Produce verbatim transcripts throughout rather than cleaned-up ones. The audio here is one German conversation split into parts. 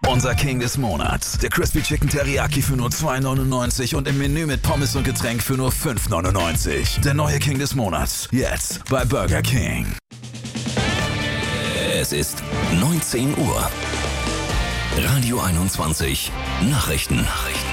Unser King des Monats. Der Crispy Chicken Teriyaki für nur zwei neunundneunzig und im Menü mit Pommes und Getränk für nur fünf neunundneunzig. Der neue King des Monats. Jetzt bei Burger King. Es ist neunzehn Uhr. Radio einundzwanzig. Nachrichten. Nachrichten.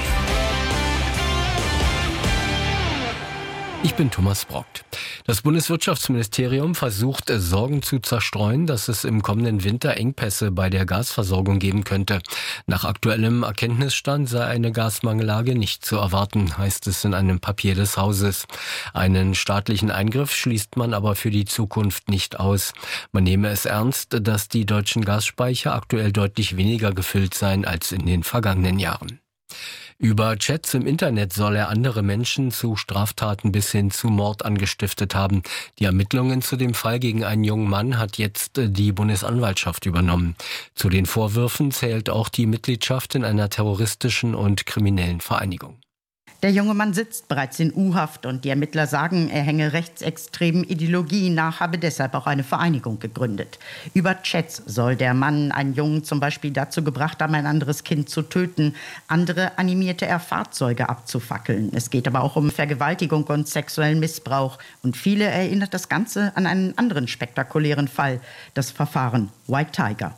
Ich bin Thomas Brockt. Das Bundeswirtschaftsministerium versucht, Sorgen zu zerstreuen, dass es im kommenden Winter Engpässe bei der Gasversorgung geben könnte. Nach aktuellem Erkenntnisstand sei eine Gasmangellage nicht zu erwarten, heißt es in einem Papier des Hauses. Einen staatlichen Eingriff schließt man aber für die Zukunft nicht aus. Man nehme es ernst, dass die deutschen Gasspeicher aktuell deutlich weniger gefüllt seien als in den vergangenen Jahren. Über Chats im Internet soll er andere Menschen zu Straftaten bis hin zu Mord angestiftet haben. Die Ermittlungen zu dem Fall gegen einen jungen Mann hat jetzt die Bundesanwaltschaft übernommen. Zu den Vorwürfen zählt auch die Mitgliedschaft in einer terroristischen und kriminellen Vereinigung. Der junge Mann sitzt bereits in U-Haft und die Ermittler sagen, er hänge rechtsextremen Ideologien nach, habe deshalb auch eine Vereinigung gegründet. Über Chats soll der Mann einen Jungen zum Beispiel dazu gebracht haben, ein anderes Kind zu töten. Andere animierte er, Fahrzeuge abzufackeln. Es geht aber auch um Vergewaltigung und sexuellen Missbrauch. Und viele erinnert das Ganze an einen anderen spektakulären Fall, das Verfahren White Tiger.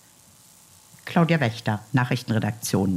Claudia Wächter, Nachrichtenredaktion.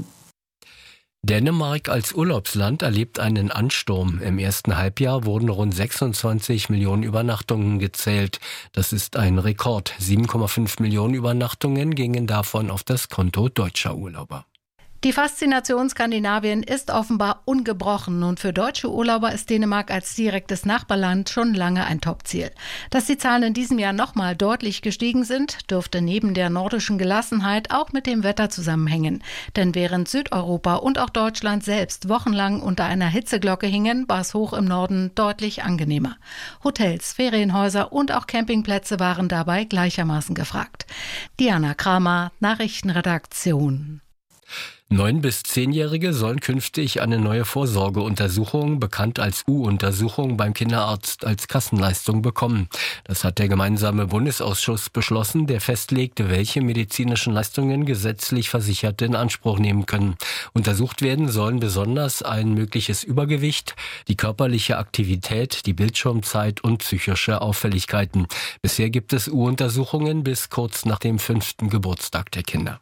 Dänemark als Urlaubsland erlebt einen Ansturm. Im ersten Halbjahr wurden rund sechsundzwanzig Millionen Übernachtungen gezählt. Das ist ein Rekord. sieben Komma fünf Millionen Übernachtungen gingen davon auf das Konto deutscher Urlauber. Die Faszination Skandinavien ist offenbar ungebrochen und für deutsche Urlauber ist Dänemark als direktes Nachbarland schon lange ein Topziel. Dass die Zahlen in diesem Jahr nochmal deutlich gestiegen sind, dürfte neben der nordischen Gelassenheit auch mit dem Wetter zusammenhängen. Denn während Südeuropa und auch Deutschland selbst wochenlang unter einer Hitzeglocke hingen, war es hoch im Norden deutlich angenehmer. Hotels, Ferienhäuser und auch Campingplätze waren dabei gleichermaßen gefragt. Diana Kramer, Nachrichtenredaktion. Neun- bis zehnjährige sollen künftig eine neue Vorsorgeuntersuchung, bekannt als U-Untersuchung, beim Kinderarzt als Kassenleistung bekommen. Das hat der gemeinsame Bundesausschuss beschlossen, der festlegt, welche medizinischen Leistungen gesetzlich Versicherte in Anspruch nehmen können. Untersucht werden sollen besonders ein mögliches Übergewicht, die körperliche Aktivität, die Bildschirmzeit und psychische Auffälligkeiten. Bisher gibt es U-Untersuchungen bis kurz nach dem fünften Geburtstag der Kinder.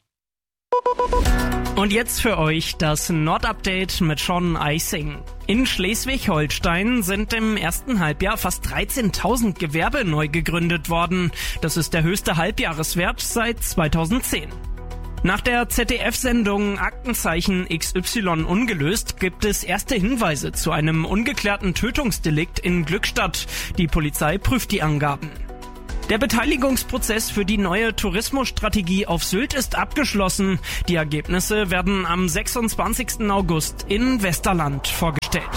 Und jetzt für euch das Nordupdate mit Sean Eising. In Schleswig-Holstein sind im ersten Halbjahr fast dreizehntausend Gewerbe neu gegründet worden. Das ist der höchste Halbjahreswert seit zweitausendzehn. Nach der Z D F-Sendung Aktenzeichen X Y ungelöst gibt es erste Hinweise zu einem ungeklärten Tötungsdelikt in Glückstadt. Die Polizei prüft die Angaben. Der Beteiligungsprozess für die neue Tourismusstrategie auf Sylt ist abgeschlossen. Die Ergebnisse werden am sechsundzwanzigsten August in Westerland vorgestellt.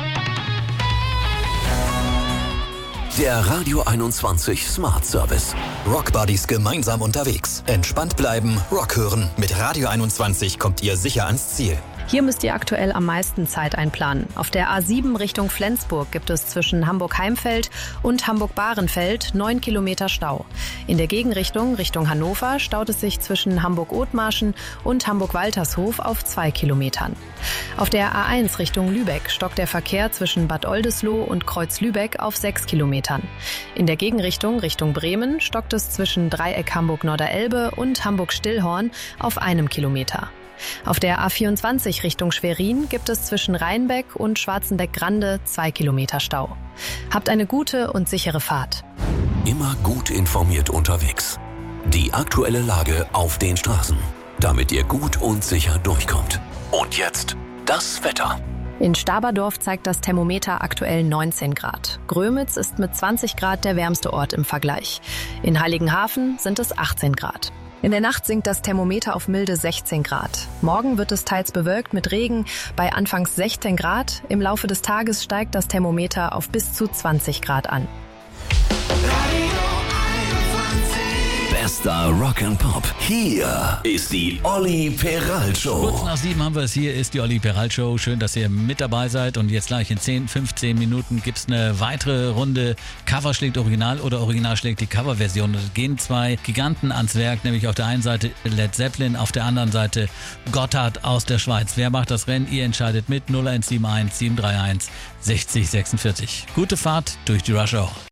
Der Radio einundzwanzig Smart Service. Rock Buddies gemeinsam unterwegs. Entspannt bleiben, Rock hören. Mit Radio einundzwanzig kommt ihr sicher ans Ziel. Hier müsst ihr aktuell am meisten Zeit einplanen. Auf der A sieben Richtung Flensburg gibt es zwischen Hamburg-Heimfeld und Hamburg-Bahrenfeld neun Kilometer Stau. In der Gegenrichtung Richtung Hannover staut es sich zwischen Hamburg-Othmarschen und Hamburg-Waltershof auf zwei Kilometern. Auf der A eins Richtung Lübeck stockt der Verkehr zwischen Bad Oldesloe und Kreuz-Lübeck auf sechs Kilometern. In der Gegenrichtung Richtung Bremen stockt es zwischen Dreieck Hamburg-Norderelbe und Hamburg-Stillhorn auf einem Kilometer. Auf der A vierundzwanzig Richtung Schwerin gibt es zwischen Rheinbeck und Schwarzenbeck-Grande zwei Kilometer Stau. Habt eine gute und sichere Fahrt. Immer gut informiert unterwegs. Die aktuelle Lage auf den Straßen, damit ihr gut und sicher durchkommt. Und jetzt das Wetter. In Staberdorf zeigt das Thermometer aktuell neunzehn Grad. Grömitz ist mit zwanzig Grad der wärmste Ort im Vergleich. In Heiligenhafen sind es achtzehn Grad. In der Nacht sinkt das Thermometer auf milde sechzehn Grad. Morgen wird es teils bewölkt mit Regen bei anfangs sechzehn Grad. Im Laufe des Tages steigt das Thermometer auf bis zu zwanzig Grad an. Bester Rock and Pop. Hier ist die Olli Peral Show. Kurz nach sieben haben wir es. Hier ist die Olli Peral Show. Schön, dass ihr mit dabei seid. Und jetzt gleich in zehn, fünfzehn Minuten gibt es eine weitere Runde. Cover schlägt Original oder Original schlägt die Coverversion. Es gehen zwei Giganten ans Werk, nämlich auf der einen Seite Led Zeppelin, auf der anderen Seite Gotthard aus der Schweiz. Wer macht das Rennen? Ihr entscheidet mit null eins sieben eins sieben drei eins sechzig sechsundvierzig. Gute Fahrt durch die Rush Hour.